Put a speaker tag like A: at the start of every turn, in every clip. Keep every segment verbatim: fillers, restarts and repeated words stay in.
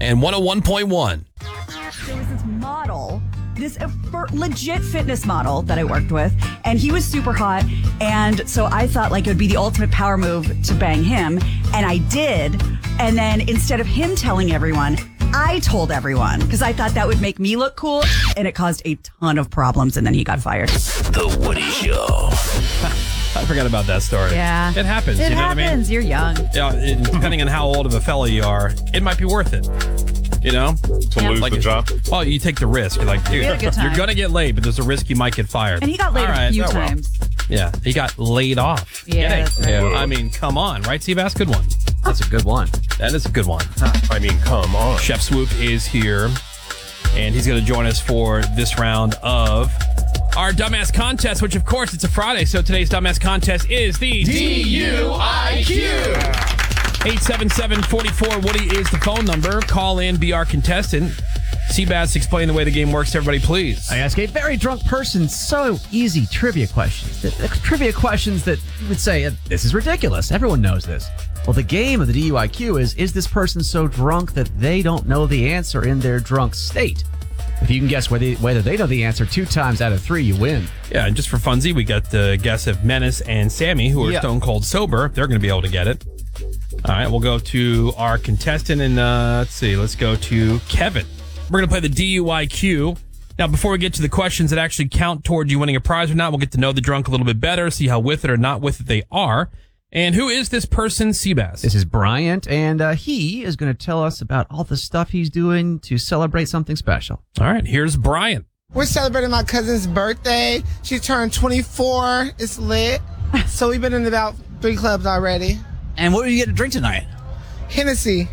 A: and one oh one point one.
B: There was this model, this uh, for legit fitness model that I worked with, and he was super hot. And so I thought like it would be the ultimate power move to bang him, and I did. And then instead of him telling everyone, I told everyone because I thought that would make me look cool, and it caused a ton of problems. And then he got fired.
A: The Woody Show. I forgot about that story.
B: Yeah,
A: it happens.
B: It
A: you know
B: happens.
A: What I mean?
B: You're young.
A: Yeah, it, depending on how old of a fella you are, it might be worth it. You know,
C: to
B: yeah.
C: lose
A: like
C: the job.
A: Well, you take the risk. You're like, dude, you're gonna get laid, but there's a risk you might get fired.
B: And he got laid
A: right,
B: a few
A: oh, well.
B: times.
A: Yeah, he got laid off.
B: Yeah, that's right.
A: yeah. I mean, come on, right, Seabass? Good one.
D: That's a good one.
A: That is a good one.
C: I mean, come on.
A: Chef Swoop is here, and he's going to join us for this round of our Dumbass Contest, which, of course, it's a Friday, so today's Dumbass Contest is the D U I Q. eight seven seven, four four, Woody is the phone number. Call in, be our contestant. Seabass, explain the way the game works to everybody, please.
D: I ask a very drunk person so easy trivia questions. The, the trivia questions that you would say, this is ridiculous. Everyone knows this. Well, the game of the D U I Q is, is this person so drunk that they don't know the answer in their drunk state? If you can guess whether, whether they know the answer two times out of three, you win.
A: Yeah, and just for funsies, we got the guess of Menace and Sammy, who are
D: yeah.
A: stone cold sober. They're going to be able to get it. All right, we'll go to our contestant, and uh, let's see, let's go to Kevin. We're going to play the D U I Q. Now, before we get to the questions that actually count toward you winning a prize or not, we'll get to know the drunk a little bit better, see how with it or not with it they are. And who is this person, Seabass?
D: This is Bryant, and uh, he is going to tell us about all the stuff he's doing to celebrate something special.
A: All right, here's Bryant.
E: We're celebrating my cousin's birthday. She turned twenty-four. It's lit. So we've been in about three clubs already.
F: And what are you going to drink tonight?
E: Hennessy.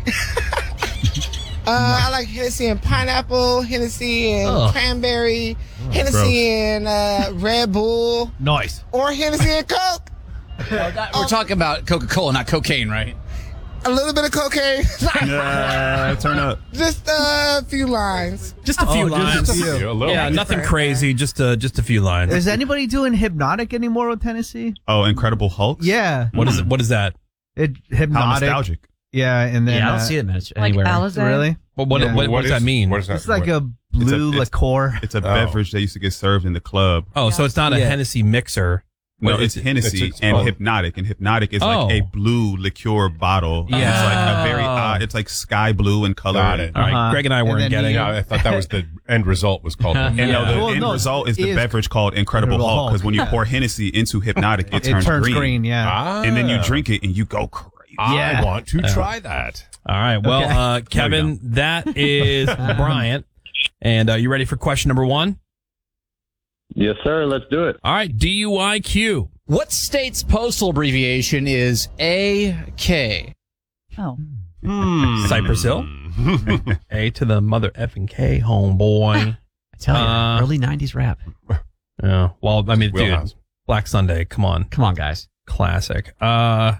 E: uh, I like Hennessy and pineapple, Hennessy and
F: oh.
E: cranberry,
F: oh,
E: Hennessy
F: gross.
E: and uh, Red Bull.
F: Nice.
E: Or Hennessy and Coke.
F: Well, that, we're oh. talking about Coca-Cola, not cocaine, right?
E: A little bit of cocaine.
C: uh, turn up.
E: Just a few lines.
A: Just a few
D: oh,
A: lines.
D: Just a few.
C: Yeah,
A: yeah nothing crazy. Just uh, just a few lines.
G: Is anybody doing Hypnotic anymore with Tennessee?
C: Oh, Incredible Hulk?
G: Yeah.
A: What is it? What is that?
G: It
C: How
G: Hypnotic.
C: nostalgic.
G: Yeah, and then
D: Yeah, I don't
G: uh,
D: see it much
B: Like
D: anywhere.
B: Alizé?
G: Really?
A: Well, what,
G: Yeah.
A: what, what,
C: What
A: does
C: is-
A: that mean?
C: What is that?
G: It's like
C: what?
G: a blue
C: It's a- it's-
G: liqueur.
C: It's a Oh. beverage that used to get served in the club.
A: Oh, so it's not a
G: Yeah.
A: Hennessy mixer.
C: No,
A: What
C: it's
A: is it?
C: Hennessy It's- it's and called- Hypnotic. And Hypnotic is
A: Oh.
C: like a blue liqueur bottle.
A: Yeah.
C: It's like a very
A: Oh.
C: odd, it's like sky blue in color.
H: Got it.
A: All right,
G: Uh-huh.
A: Greg and I
G: And
A: weren't
G: then
A: getting
G: you-
A: it.
H: Yeah, I thought that was the end result was called.
C: And
A: Yeah.
C: no, the
G: Well,
C: end
G: no,
C: result is the
G: is
C: beverage called Incredible,
G: Incredible
C: Hulk.
G: Hulk.
C: Because when you pour Hennessy into Hypnotic, it,
G: It
C: turns,
G: turns
C: green.
G: green, yeah.
H: Ah,
C: And then you drink it and you go crazy.
H: I
G: Yeah.
H: want to try that.
A: All right. Well,
G: Okay.
A: uh, Kevin, that is Bryant. And uh, you ready for question number one?
I: Yes, sir. Let's do it.
A: All right. D U I Q.
F: What state's postal abbreviation is A K?
B: Oh.
C: Hmm.
A: Cypress Hill. A to the mother effing K, homeboy.
D: I tell you,
A: Uh,
D: early nineties rap.
A: Yeah. Well, I mean, dude,
H: Wheelhouse.
A: Black Sunday. Come on.
D: Come on, guys.
A: Classic. Uh,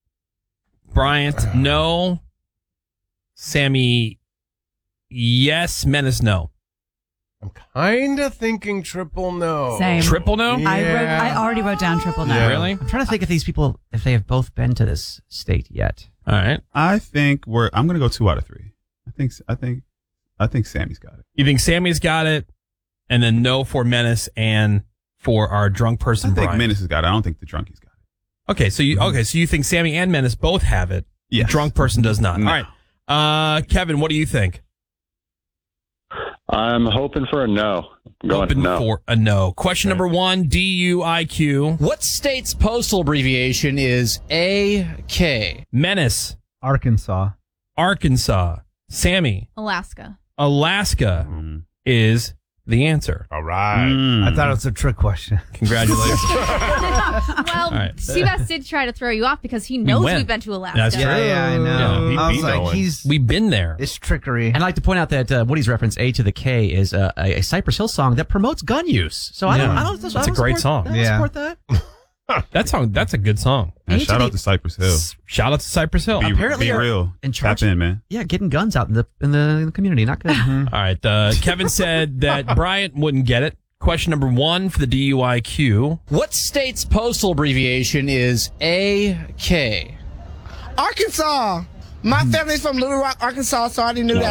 A: Bryant, no. Sammy, yes. Menace, no.
H: I'm kind of thinking triple no.
B: Same.
A: Triple no?
H: Yeah.
B: I wrote. I already wrote down triple no.
H: Yeah.
A: Really?
D: I'm trying to think if these people, if they have both been to this state yet.
A: All right.
C: I think we're, I'm going to go two out of three. I think, I think, I think Sammy's got it.
A: You think Sammy's got it, and then no for Menace and for our drunk person,
C: I think
A: Brian.
C: Menace has got it. I don't think the drunkie's got it.
A: Okay, so you okay, so you think Sammy and Menace both have it.
C: Yes.
A: The drunk person does not.
C: No.
A: All right. Uh, Kevin, what do you think?
I: I'm hoping for a no. I'm going
A: Open
I: no.
A: for a no. Question number one, D U I Q.
F: What state's postal abbreviation is A K?
A: Menace,
G: Arkansas.
A: Arkansas. Sammy,
J: Alaska.
A: Alaska
C: Mm.
A: is the answer.
H: All right.
C: Mm.
G: I thought it was a trick question.
A: Congratulations.
J: Well,
A: right.
J: Seabass did try to throw you off because he knows
A: went.
J: we've been to Alaska.
A: That's
G: Yeah,
A: true.
G: yeah, I know.
A: Yeah,
H: he
G: I was
H: be
G: like,
H: knowing.
G: he's
A: We've been there.
G: it's trickery.
D: And I'd like to point out that uh, Woody's reference A to the K is uh, a, a Cypress Hill song that promotes gun use. So I don't,
A: Yeah.
D: I don't,
A: It's
D: I
A: a
D: don't
A: great
D: support,
A: song.
D: I don't
G: Yeah.
D: support that.
A: That song, that's a good song.
C: And
D: Hey,
C: shout
D: to
C: out
D: the-
C: to Cypress Hill.
A: Shout out to Cypress Hill.
C: Be,
D: Apparently
C: be
D: are
C: real.
D: in
C: Tap
D: charge-
C: in, man.
D: Yeah, getting guns out in the in the, in the community, not good.
A: All right. Uh, Kevin said that Bryant wouldn't get it. Question number one for the D U I Q.
F: What state's postal abbreviation is A K?
E: Arkansas. My family's from Little Rock, Arkansas, so I already knew that.